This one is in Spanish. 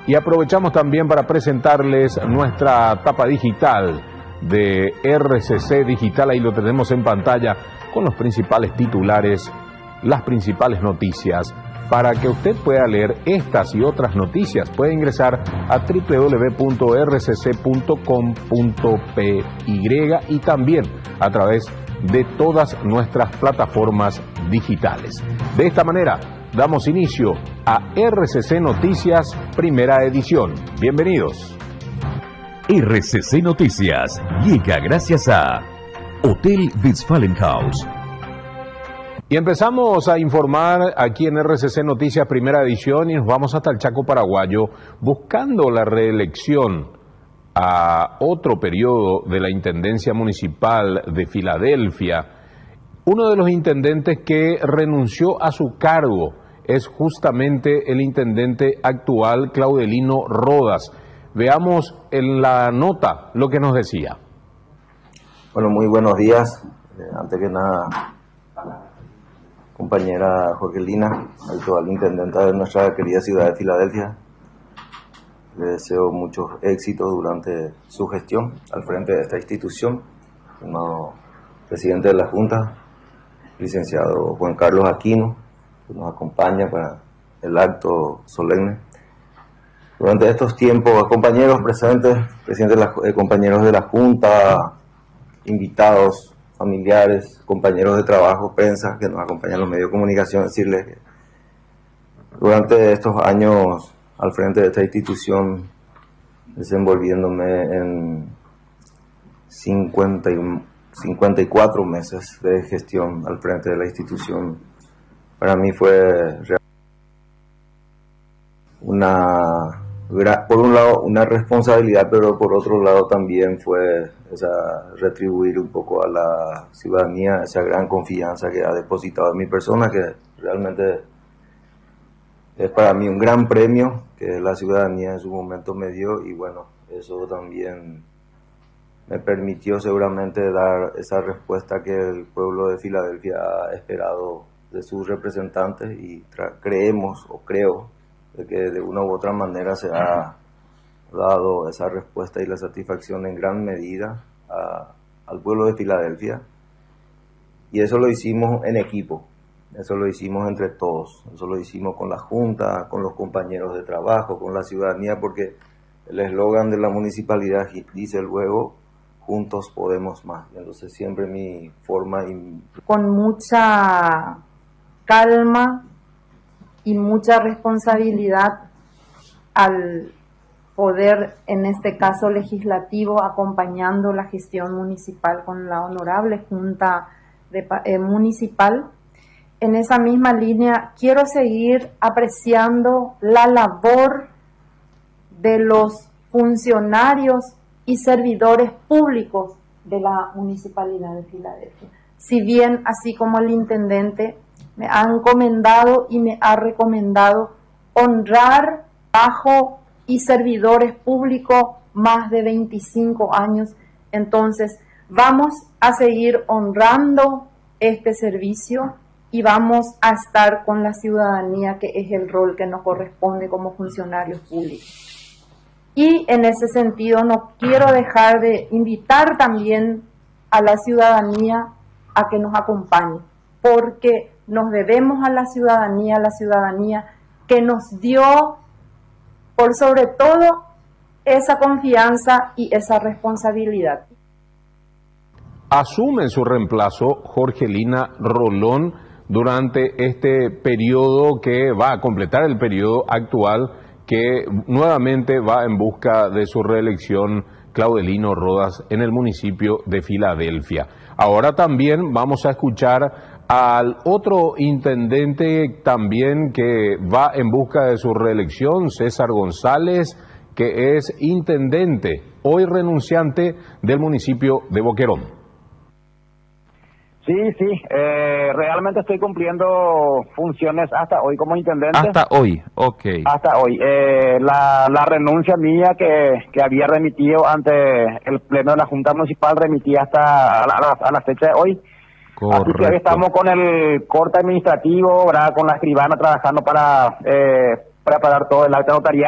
Y aprovechamos también para presentarles nuestra tapa digital de RCC Digital. Ahí lo tenemos en pantalla con los principales titulares, las principales noticias. Para que usted pueda leer estas y otras noticias, puede ingresar a www.rcc.com.py y también a través de todas nuestras plataformas digitales. De esta manera, damos inicio a RCC Noticias, primera edición. Bienvenidos. RCC Noticias llega gracias a Hotel Westfalenhaus. Y empezamos a informar aquí en RCC Noticias, primera edición, y nos vamos hasta el Chaco paraguayo buscando la reelección a otro periodo de la Intendencia Municipal de Filadelfia. Uno de los intendentes que renunció a su cargo es justamente el intendente actual, Claudelino Rodas. Veamos en la nota lo que nos decía. Bueno, muy buenos días. Antes que nada, compañera Jorgelina, actual intendenta de nuestra querida ciudad de Filadelfia, le deseo muchos éxitos durante su gestión al frente de esta institución. Como presidente de la Junta, licenciado Juan Carlos Aquino, que nos acompaña para el acto solemne. Durante estos tiempos, compañeros presentes, compañeros de la Junta, invitados, familiares, compañeros de trabajo, prensa que nos acompañan en los medios de comunicación, decirles que durante estos años al frente de esta institución, desenvolviéndome en 54 meses de gestión al frente de la institución, para mí fue por un lado una responsabilidad, pero por otro lado también fue retribuir un poco a la ciudadanía esa gran confianza que ha depositado en mi persona, que realmente es para mí un gran premio que la ciudadanía en su momento me dio, y bueno, eso también me permitió seguramente dar esa respuesta que el pueblo de Filadelfia ha esperado de sus representantes, y creo de que de una u otra manera se ha dado esa respuesta y la satisfacción en gran medida al pueblo de Filadelfia. Y eso lo hicimos en equipo, eso lo hicimos entre todos, eso lo hicimos con la Junta, con los compañeros de trabajo, con la ciudadanía, porque el eslogan de la municipalidad dice luego: juntos podemos más. Entonces siempre mi forma... Con mucha calma y mucha responsabilidad al poder, en este caso legislativo, acompañando la gestión municipal con la honorable Junta Municipal. En esa misma línea quiero seguir apreciando la labor de los funcionarios y servidores públicos de la Municipalidad de Filadelfia. Si bien, así como el intendente, me ha encomendado y me ha recomendado honrar bajo y servidores públicos más de 25 años, entonces vamos a seguir honrando este servicio y vamos a estar con la ciudadanía, que es el rol que nos corresponde como funcionarios públicos. Y en ese sentido no quiero dejar de invitar también a la ciudadanía a que nos acompañe, porque nos debemos a la ciudadanía que nos dio, por sobre todo, esa confianza y esa responsabilidad. Asume en su reemplazo Jorgelina Rolón durante este periodo que va a completar el periodo actual, que nuevamente va en busca de su reelección, Claudelino Rodas, en el municipio de Filadelfia. Ahora también vamos a escuchar al otro intendente también que va en busca de su reelección, César González, que es intendente, hoy renunciante del municipio de Boquerón. Sí, realmente estoy cumpliendo funciones hasta hoy como intendente. Hasta hoy, ok. Hasta hoy. La renuncia mía que había remitido ante el Pleno de la Junta Municipal remití hasta a la fecha de hoy. Correcto. Así que estamos con el corte administrativo, ¿verdad? Con la escribana trabajando para preparar todo el acta notarial.